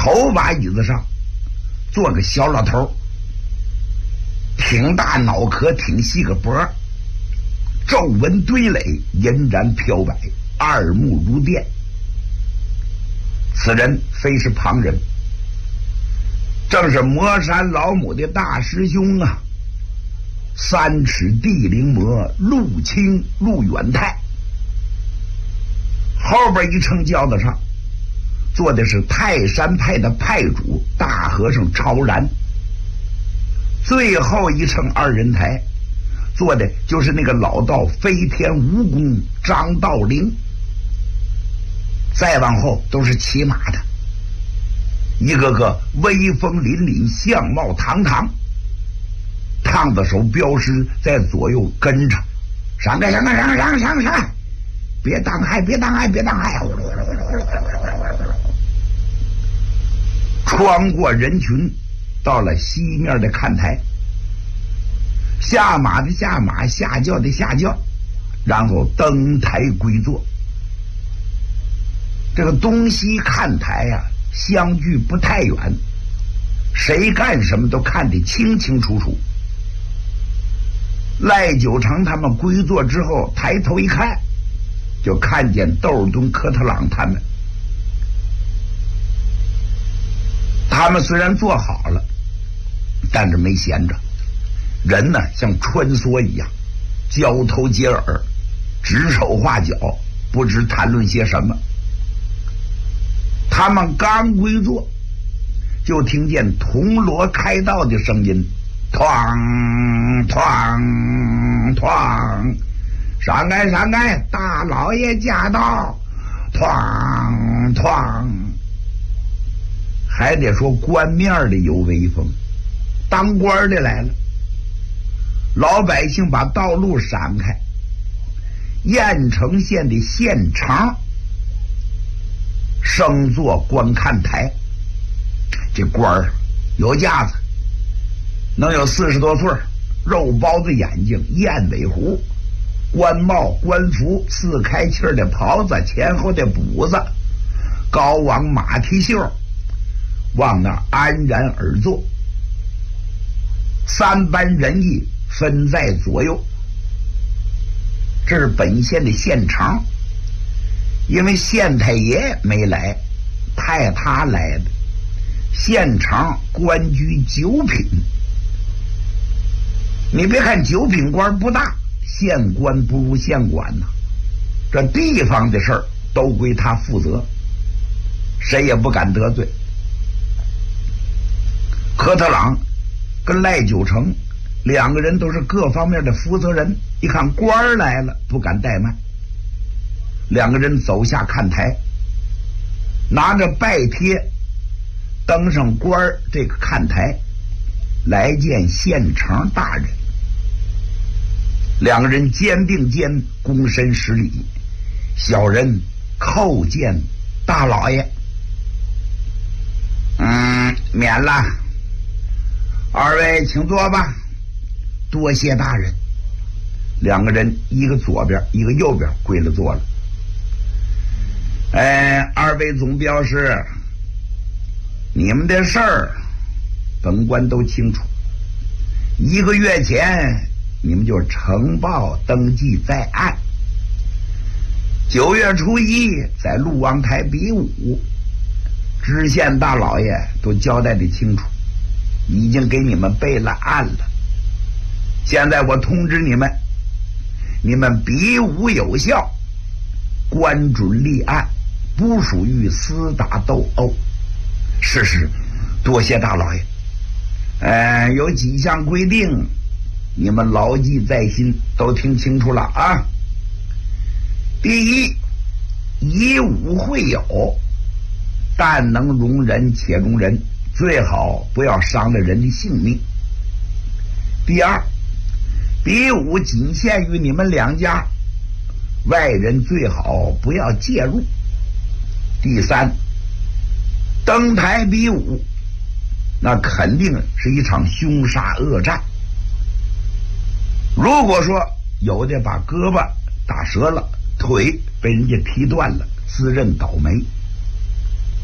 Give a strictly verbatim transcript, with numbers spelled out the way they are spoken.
头把椅子上坐个小老头，挺大脑壳，挺细个脖，皱纹堆垒，银髯飘摆，二目如电。此人非是旁人，正是魔山老母的大师兄啊，三尺地灵魔陆清陆远泰。后边一乘轿子上坐的是泰山派的派主大和尚超然，最后一乘二人台坐的就是那个老道飞天蜈蚣张道陵，再往后都是骑马的，一个个威风凛凛，相貌堂堂，烫子手镖师在左右跟着，闪开闪开闪开闪开闪开闪开，别当害别当害别当害，穿过人群到了西面的看台，下马的下马，下轿的下轿，然后登台归坐。这个东西看台啊，相距不太远，谁干什么都看得清清楚楚。赖九成他们归坐之后，抬头一看，就看见窦尔敦、科特朗他们。他们虽然坐好了，但是没闲着，人呢像穿梭一样，交头接耳，指手画脚，不知谈论些什么。他们刚归坐，就听见铜锣开道的声音，哐哐哐，闪开闪开，大老爷驾到，哐哐。还得说官面的有威风，当官的来了。老百姓把道路闪开，郾城县的县城升坐观看台。这官儿有架子，能有四十多岁，肉包子眼睛，燕尾胡，官帽官服，四开气的袍子，前后的补子，高往马蹄袖，往那安然而坐。三班人役分在左右。这是本县的县城，因为县太爷没来，派他来的。县城官居九品，你别看九品官不大，县官不如县管呐、啊。这地方的事儿都归他负责，谁也不敢得罪。科特朗跟赖九成两个人都是各方面的负责人，一看官儿来了，不敢怠慢，两个人走下看台，拿着拜帖登上官儿这个看台，来见县城大人。两个人肩并肩，躬身施礼，小人叩见大老爷。嗯，免了，二位请坐吧，多谢大人。两个人一个左边一个右边跪了坐了。哎，二位总镖师，你们的事儿本官都清楚，一个月前你们就呈报登记在案，九月初一在陆王台比武，知县大老爷都交代的清楚，已经给你们备了案了。现在我通知你们，你们比武有效，官准立案，不属于厮打斗殴。是是，多谢大老爷。呃，有几项规定，你们牢记在心，都听清楚了啊。第一，以武会友，但能容人且容人，最好不要伤了人的性命。第二，比武仅限于你们两家，外人最好不要介入。第三，登台比武，那肯定是一场凶杀恶战。如果说有的把胳膊打折了，腿被人家踢断了，自认倒霉。